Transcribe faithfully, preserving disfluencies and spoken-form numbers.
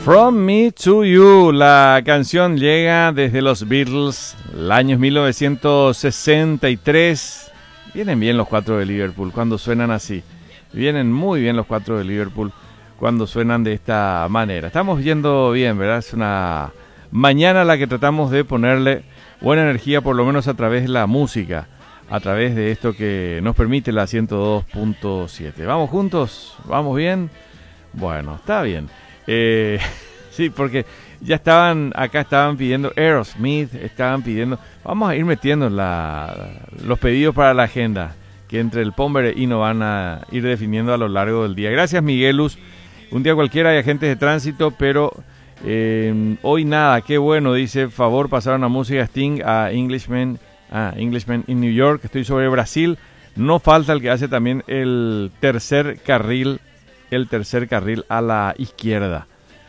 From Me to You, la canción llega desde los Beatles, el año mil novecientos sesenta y tres. Vienen bien los cuatro de Liverpool cuando suenan así. Vienen muy bien los cuatro de Liverpool cuando suenan de esta manera. Estamos yendo bien, ¿verdad? Es una mañana a la que tratamos de ponerle buena energía, por lo menos a través de la música, a través de esto que nos permite la ciento dos punto siete. ¿Vamos juntos? ¿Vamos bien? Bueno, está bien. Eh, sí, porque ya estaban, acá estaban pidiendo Aerosmith, estaban pidiendo, vamos a ir metiendo la, los pedidos para la agenda, que entre el Pomber y nos van a ir definiendo a lo largo del día. Gracias, Miguelus. Un día cualquiera hay agentes de tránsito, pero eh, hoy nada, qué bueno, dice, favor, pasaron a música Sting, a Englishman, a Englishman in New York, estoy sobre Brasil, no falta el que hace también el tercer carril, el tercer carril a la izquierda.